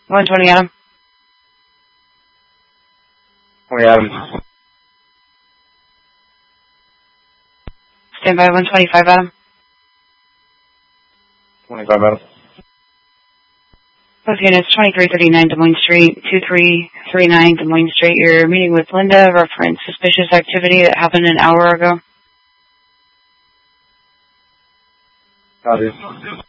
120 Adam. We Adam. Stand by 125 Adam. 25 Adam. Both units, 2339 Des Moines Street, 2339 Des Moines Street. You're meeting with Linda, reference suspicious activity that happened an hour ago. Copy.